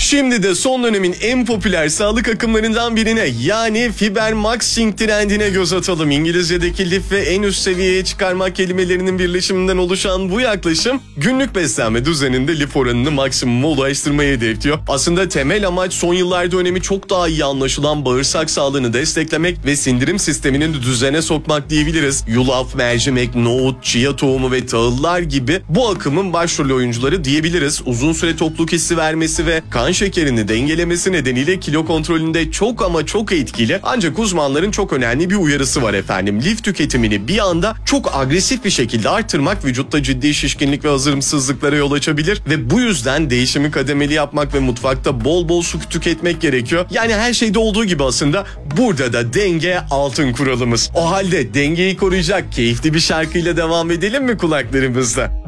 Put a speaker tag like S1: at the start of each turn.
S1: Şimdi de son dönemin en popüler sağlık akımlarından birine, yani Fibermaxing trendine göz atalım. İngilizce'deki lif ve en üst seviyeye çıkarmak kelimelerinin birleşiminden oluşan bu yaklaşım günlük beslenme düzeninde lif oranını maksimuma ulaştırmayı hedefliyor. Aslında temel amaç son yıllarda önemi çok daha iyi anlaşılan bağırsak sağlığını desteklemek ve sindirim sistemini düzene sokmak diyebiliriz. Yulaf, mercimek, nohut, chia tohumu ve tahıllar gibi bu akımın başrol oyuncuları diyebiliriz. Uzun süre tokluk hissi vermesi ve kan şekerini dengelemesi nedeniyle kilo kontrolünde çok ama çok etkili. Ancak uzmanların çok önemli bir uyarısı var efendim. Lif tüketimini bir anda çok agresif bir şekilde arttırmak vücutta ciddi şişkinlik ve hazımsızlıklara yol açabilir ve bu yüzden değişimi kademeli yapmak ve mutfakta bol bol su tüketmek gerekiyor. Yani her şeyde olduğu gibi aslında burada da denge altın kuralımız. O halde dengeyi koruyacak keyifli bir şarkıyla devam edelim mi kulaklarımızda?